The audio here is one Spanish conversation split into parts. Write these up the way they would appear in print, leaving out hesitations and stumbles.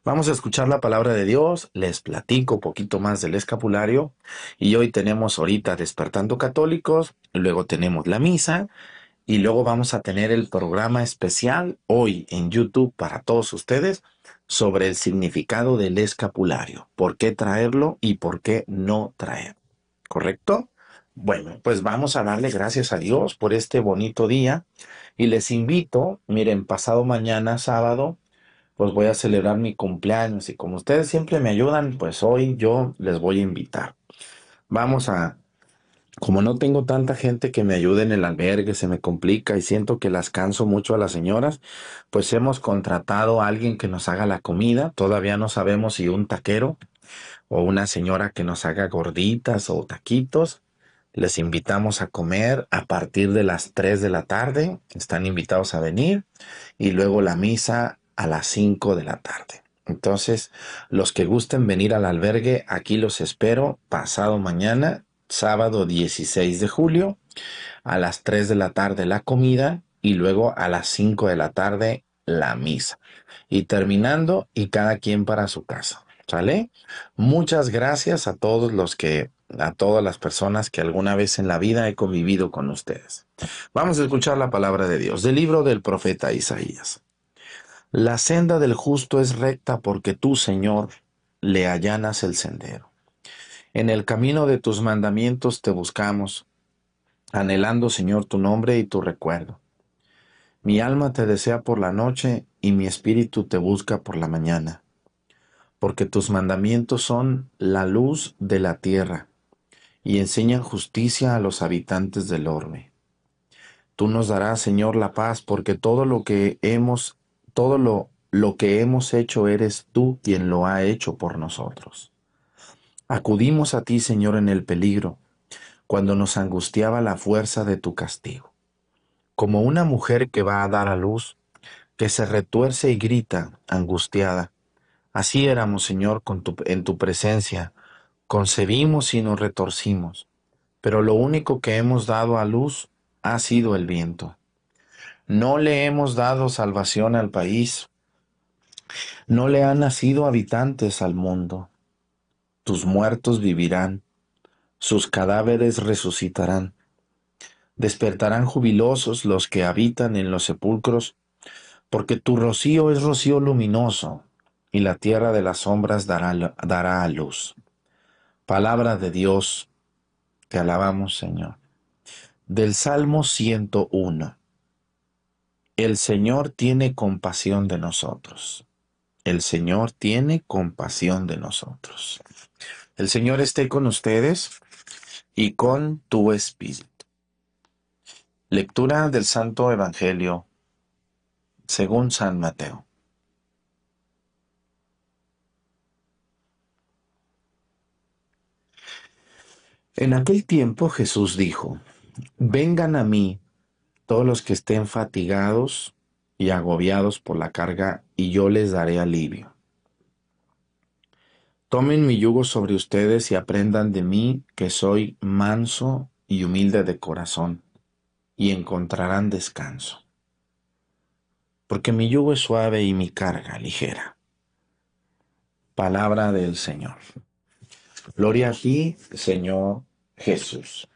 Vamos a escuchar la palabra de Dios, les platico un poquito más del escapulario y hoy tenemos ahorita Despertando Católicos, luego tenemos la misa y luego vamos a tener el programa especial hoy en YouTube para todos ustedes sobre el significado del escapulario, por qué traerlo y por qué no traerlo, ¿correcto? Bueno, pues vamos a darle gracias a Dios por este bonito día y les invito, miren, pasado mañana sábado, pues voy a celebrar mi cumpleaños y como ustedes siempre me ayudan, pues hoy yo les voy a invitar. Vamos a, como no tengo tanta gente que me ayude en el albergue, se me complica y siento que las canso mucho a las señoras, pues hemos contratado a alguien que nos haga la comida. Todavía no sabemos si un taquero o una señora que nos haga gorditas o taquitos. Les invitamos a comer a partir de las 3 de la tarde. Están invitados a venir y luego la misa a las 5 de la tarde. Entonces, los que gusten venir al albergue, aquí los espero pasado mañana, sábado 16 de julio, a las 3 de la tarde la comida y luego a las 5 de la tarde la misa. Y terminando y cada quien para su casa. ¿Sale? Muchas gracias a todos a todas las personas que alguna vez en la vida he convivido con ustedes. Vamos a escuchar la palabra de Dios del libro del profeta Isaías. La senda del justo es recta porque tú, Señor, le allanas el sendero. En el camino de tus mandamientos te buscamos, anhelando, Señor, tu nombre y tu recuerdo. Mi alma te desea por la noche y mi espíritu te busca por la mañana, porque tus mandamientos son la luz de la tierra y enseñan justicia a los habitantes del orbe. Tú nos darás, Señor, la paz, porque todo lo que hemos hecho eres tú quien lo ha hecho por nosotros. Acudimos a ti, Señor, en el peligro, cuando nos angustiaba la fuerza de tu castigo. Como una mujer que va a dar a luz, que se retuerce y grita, angustiada. Así éramos, Señor, en tu presencia. Concebimos y nos retorcimos, pero lo único que hemos dado a luz ha sido el viento. No le hemos dado salvación al país, no le han nacido habitantes al mundo. Tus muertos vivirán, sus cadáveres resucitarán. Despertarán jubilosos los que habitan en los sepulcros, porque tu rocío es rocío luminoso, y la tierra de las sombras dará a luz. Palabra de Dios, te alabamos, Señor. Del Salmo 101. El Señor tiene compasión de nosotros. El Señor tiene compasión de nosotros. El Señor esté con ustedes y con tu espíritu. Lectura del Santo Evangelio según San Mateo. En aquel tiempo Jesús dijo: Vengan a mí todos los que estén fatigados y agobiados por la carga, y yo les daré alivio. Tomen mi yugo sobre ustedes y aprendan de mí, que soy manso y humilde de corazón, y encontrarán descanso. Porque mi yugo es suave y mi carga ligera. Palabra del Señor. Gloria a ti, Señor Jesús.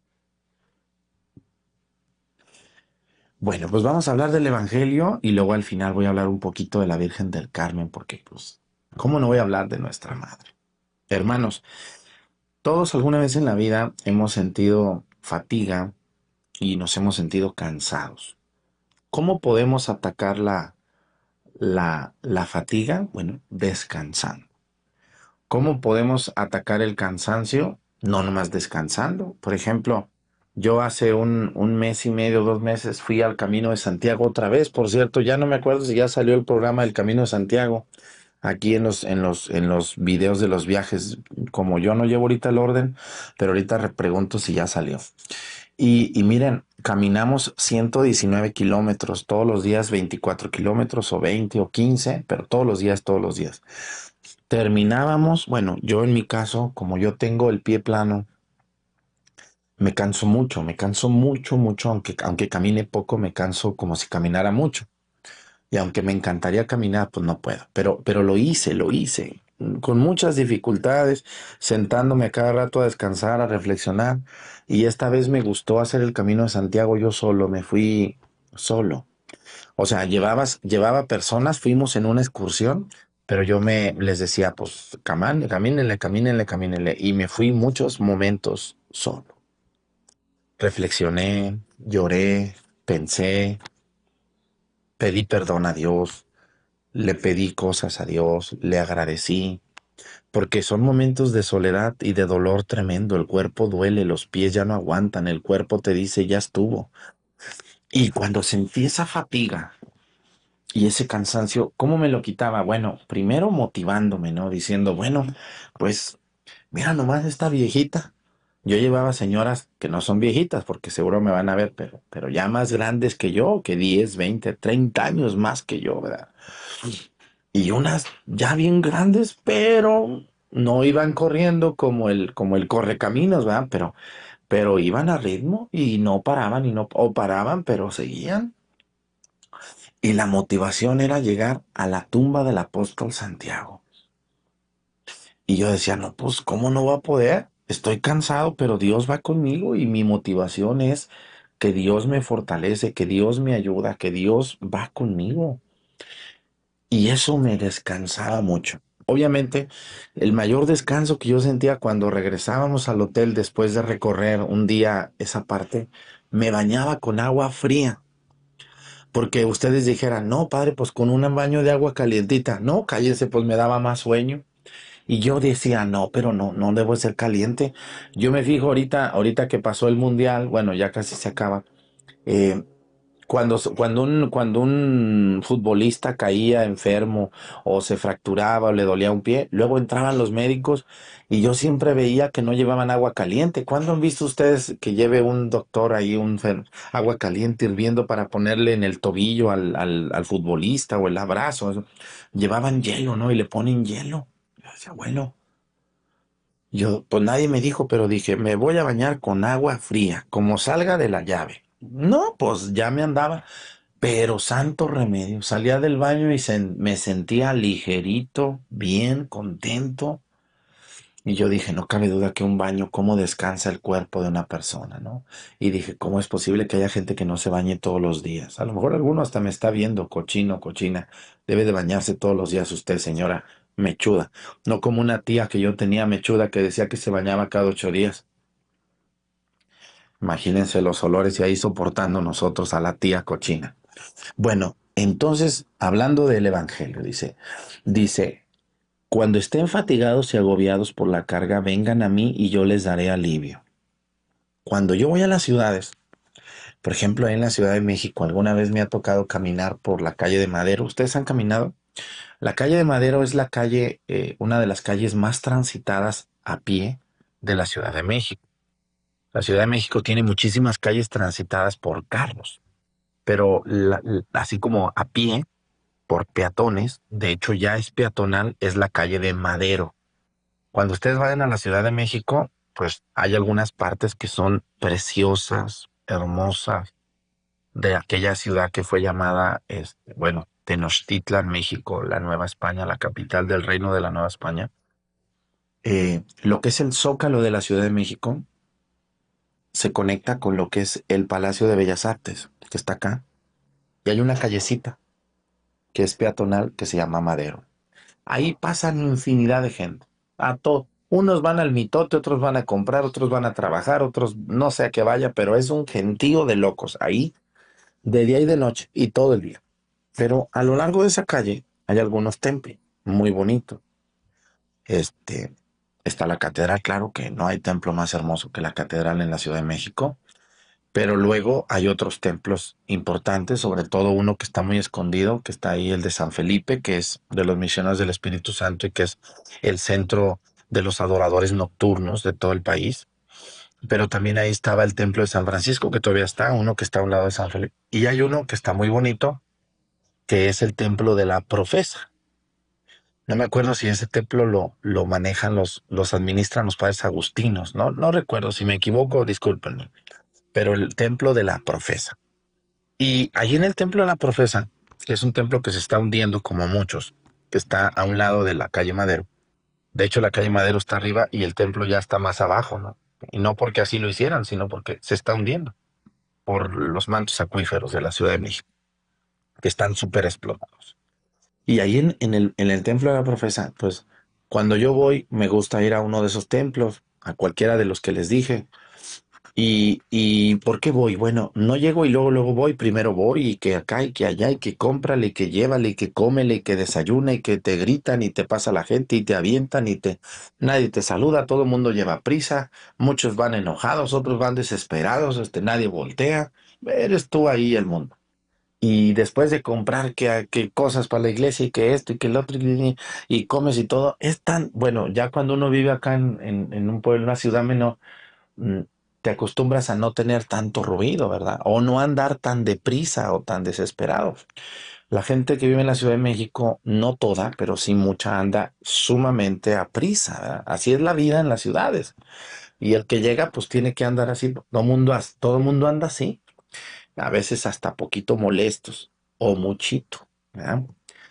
Bueno, pues vamos a hablar del Evangelio y luego al final voy a hablar un poquito de la Virgen del Carmen, porque pues, ¿cómo no voy a hablar de nuestra Madre? Hermanos, todos alguna vez en la vida hemos sentido fatiga y nos hemos sentido cansados. ¿Cómo podemos atacar la fatiga? Bueno, descansando. ¿Cómo podemos atacar el cansancio? No nomás descansando. Por ejemplo, yo hace un mes y medio, 2 meses, fui al Camino de Santiago otra vez. Por cierto, ya no me acuerdo si ya salió el programa del Camino de Santiago aquí en los videos de los viajes. Como yo no llevo ahorita el orden, pero ahorita pregunto si ya salió. Y miren, caminamos 119 kilómetros, todos los días 24 kilómetros o 20 o 15, pero todos los días, todos los días. Terminábamos, bueno, yo en mi caso, como yo tengo el pie plano, me canso mucho, mucho, aunque camine poco, me canso como si caminara mucho. Y aunque me encantaría caminar, pues no puedo. Pero lo hice, con muchas dificultades, sentándome a cada rato a descansar, a reflexionar. Y esta vez me gustó hacer el Camino de Santiago yo solo, me fui solo. O sea, llevaba personas, fuimos en una excursión, pero yo les decía, pues, camínenle, camínenle, camínenle. Y me fui muchos momentos solo. Reflexioné, lloré, pensé, pedí perdón a Dios, le pedí cosas a Dios, le agradecí, porque son momentos de soledad y de dolor tremendo. El cuerpo duele, los pies ya no aguantan, el cuerpo te dice, ya estuvo. Y cuando sentí esa fatiga y ese cansancio, ¿cómo me lo quitaba? Bueno, primero motivándome, ¿no? Diciendo, bueno, pues mira nomás esta viejita. Yo llevaba señoras que no son viejitas, porque seguro me van a ver, pero ya más grandes que yo, que 10, 20, 30 años más que yo, ¿verdad? Y unas ya bien grandes, pero no iban corriendo como el correcaminos, ¿verdad? Pero iban a ritmo y no paraban y no, o paraban, pero seguían. Y la motivación era llegar a la tumba del apóstol Santiago. Y yo decía, no, pues, ¿cómo no va a poder? Estoy cansado, pero Dios va conmigo y mi motivación es que Dios me fortalece, que Dios me ayuda, que Dios va conmigo. Y eso me descansaba mucho. Obviamente, el mayor descanso que yo sentía cuando regresábamos al hotel después de recorrer un día esa parte, me bañaba con agua fría. Porque ustedes dijeran, no, padre, pues con un baño de agua calientita. No, cállense, pues me daba más sueño. Y yo decía, no, pero no, no debo ser caliente. Yo me fijo ahorita que pasó el mundial, bueno, ya casi se acaba. eh, cuando un futbolista caía enfermo o se fracturaba o le dolía un pie, luego entraban los médicos y yo siempre veía que no llevaban agua caliente. ¿Cuándo han visto ustedes que lleve un doctor ahí agua caliente hirviendo para ponerle en el tobillo al futbolista o el abrazo? Eso? Llevaban hielo, ¿no? Y le ponen hielo. Yo decía, bueno, yo, pues nadie me dijo, pero dije, me voy a bañar con agua fría, como salga de la llave. No, pues ya me andaba. Pero santo remedio, salía del baño y me sentía ligerito, bien, contento. Y yo dije, no cabe duda que un baño, cómo descansa el cuerpo de una persona, ¿no? Y dije, ¿cómo es posible que haya gente que no se bañe todos los días? A lo mejor alguno hasta me está viendo, cochino, cochina. Debe de bañarse todos los días usted, señora mechuda. No como una tía que yo tenía mechuda que decía que se bañaba cada 8 días. Imagínense los olores y ahí soportando nosotros a la tía cochina. Bueno, entonces, hablando del Evangelio, dice, cuando estén fatigados y agobiados por la carga, vengan a mí y yo les daré alivio. Cuando yo voy a las ciudades, por ejemplo, en la Ciudad de México, alguna vez me ha tocado caminar por la calle de Madero. ¿Ustedes han caminado? La calle de Madero es la calle, una de las calles más transitadas a pie de la Ciudad de México. La Ciudad de México tiene muchísimas calles transitadas por carros, pero así como a pie, por peatones, de hecho ya es peatonal, es la calle de Madero. Cuando ustedes vayan a la Ciudad de México, pues hay algunas partes que son preciosas, hermosas, de aquella ciudad que fue llamada, bueno, Tenochtitlan, México, la Nueva España, la capital del reino de la Nueva España. Lo que es el Zócalo de la Ciudad de México se conecta con lo que es el Palacio de Bellas Artes, que está acá, y hay una callecita que es peatonal que se llama Madero. Ahí pasan infinidad de gente. A todo. Unos van al mitote, otros van a comprar, otros van a trabajar, otros no sé a qué vaya, pero es un gentío de locos ahí, de día y de noche, y todo el día. Pero a lo largo de esa calle hay algunos templos muy bonitos. Este, está la catedral, claro que no hay templo más hermoso que la catedral en la Ciudad de México. Pero luego hay otros templos importantes, sobre todo uno que está muy escondido, que está ahí, el de San Felipe, que es de los misioneros del Espíritu Santo y que es el centro de los adoradores nocturnos de todo el país. Pero también ahí estaba el templo de San Francisco, que todavía está, uno que está a un lado de San Felipe. Y hay uno que está muy bonito, que es el templo de la Profesa. No me acuerdo si ese templo lo manejan los administran los padres agustinos, ¿no? No recuerdo, si me equivoco, discúlpenme. Pero el templo de la Profesa. Y allí en el templo de la Profesa Es un templo que se está hundiendo como muchos, que está a un lado de la calle Madero. De hecho, la calle Madero está arriba y el templo ya está más abajo, ¿no? Y no porque así lo hicieran, sino porque se está hundiendo por los mantos acuíferos de la Ciudad de México, que están súper explotados. Y ahí en el templo de la profesa, pues cuando yo voy, me gusta ir a uno de esos templos, a cualquiera de los que les dije. ¿Y por qué voy? Bueno, no llego y luego voy, primero voy y que acá y que allá y que cómprale y que llévale y que cómele y que desayuna y que te gritan y te pasa la gente y te avientan nadie te saluda, todo el mundo lleva prisa, muchos van enojados, otros van desesperados, nadie voltea, eres tú ahí el mundo. Y después de comprar que cosas para la iglesia y que esto y que el otro y comes y todo, es tan, bueno, ya cuando uno vive acá en un pueblo, en una ciudad menor, mm, te acostumbras a no tener tanto ruido, ¿verdad? O no andar tan deprisa o tan desesperado. La gente que vive en la Ciudad de México, no toda, pero sí mucha, anda sumamente a prisa, ¿verdad? Así es la vida en las ciudades. Y el que llega, pues tiene que andar así. Todo mundo anda así, a veces hasta poquito molestos o muchito, ¿verdad?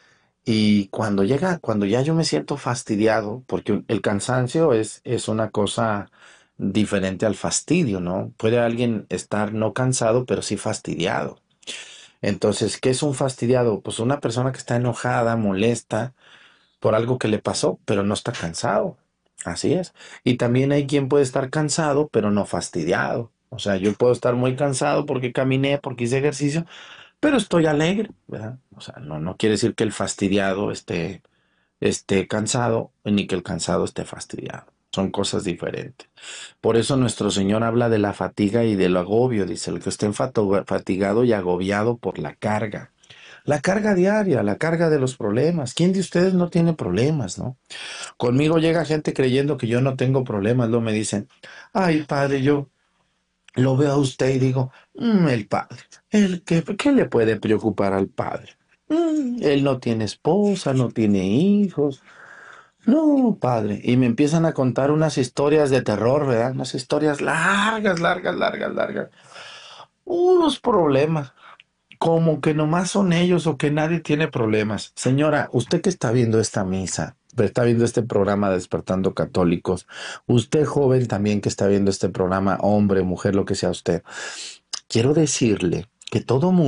Y cuando ya yo me siento fastidiado, porque el cansancio es una cosa diferente al fastidio, ¿no? Puede alguien estar no cansado, pero sí fastidiado. Entonces, ¿qué es un fastidiado? Pues una persona que está enojada, molesta por algo que le pasó, pero no está cansado. Así es. Y también hay quien puede estar cansado, pero no fastidiado. O sea, yo puedo estar muy cansado porque caminé, porque hice ejercicio, pero estoy alegre, ¿verdad? O sea, no quiere decir que el fastidiado esté cansado, ni que el cansado esté fastidiado. Son cosas diferentes. Por eso nuestro Señor habla de la fatiga y del agobio. Dice, el que esté fatigado y agobiado por la carga. La carga diaria, la carga de los problemas. ¿Quién de ustedes no tiene problemas, no? Conmigo llega gente creyendo que yo no tengo problemas. Luego me dicen, ay, padre, yo lo veo a usted y digo, el padre, ¿qué le puede preocupar al padre? Él no tiene esposa, no tiene hijos. No, padre. Y me empiezan a contar unas historias de terror, ¿verdad? Unas historias largas, largas, largas, largas. Unos problemas. Como que nomás son ellos o que nadie tiene problemas. Señora, usted que está viendo esta misa, está viendo este programa Despertando Católicos, usted joven también que está viendo este programa, hombre, mujer, lo que sea usted, quiero decirle que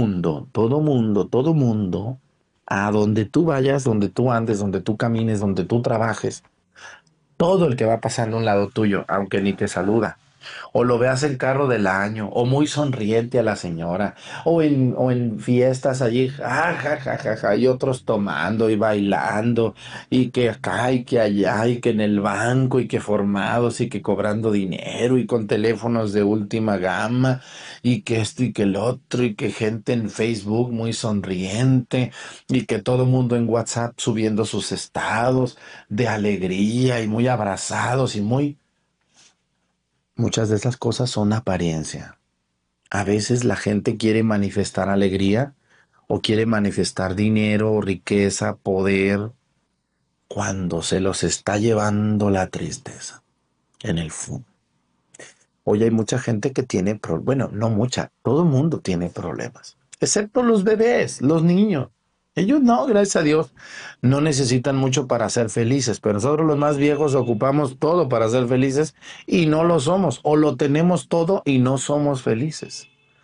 todo mundo, a donde tú vayas, donde tú andes, donde tú camines, donde tú trabajes, todo el que va pasando a un lado tuyo, aunque ni te saluda, o lo veas en carro del año, o muy sonriente a la señora, o en fiestas allí, y otros tomando y bailando, y que acá y que allá, y que en el banco, y que formados, y que cobrando dinero, y con teléfonos de última gama, y que esto y que el otro, y que gente en Facebook muy sonriente, y que todo mundo en WhatsApp subiendo sus estados de alegría y muy abrazados y muchas de esas cosas son apariencia. A veces la gente quiere manifestar alegría o quiere manifestar dinero, riqueza, poder, cuando se los está llevando la tristeza en el fondo. Hoy hay mucha gente que tiene problemas. Bueno, no mucha, todo el mundo tiene problemas, excepto los bebés, los niños. Ellos no, gracias a Dios, no necesitan mucho para ser felices, pero nosotros los más viejos ocupamos todo para ser felices y no lo somos, o lo tenemos todo y no somos felices.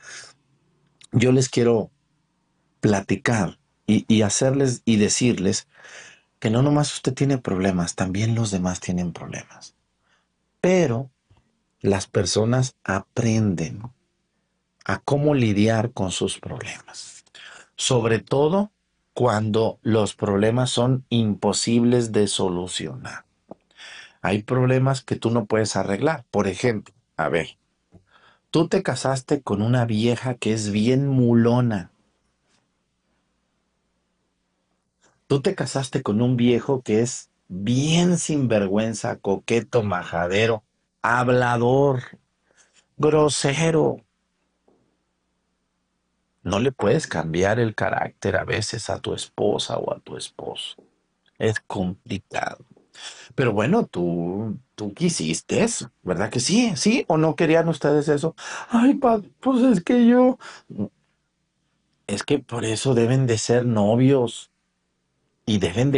Yo les quiero platicar y hacerles y decirles que no nomás usted tiene problemas, también los demás tienen problemas. Pero las personas aprenden a cómo lidiar con sus problemas. Sobre todo cuando los problemas son imposibles de solucionar. Hay problemas que tú no puedes arreglar. Por ejemplo, a ver, tú te casaste con una vieja que es bien mulona. Tú te casaste con un viejo que es bien sinvergüenza, coqueto, majadero, hablador, grosero. No le puedes cambiar el carácter a veces a tu esposa o a tu esposo. Es complicado. Pero bueno, tú quisiste eso, ¿verdad que sí? ¿Sí? ¿O no querían ustedes eso? Ay, padre, pues es que yo. Es que por eso deben de ser novios y deben de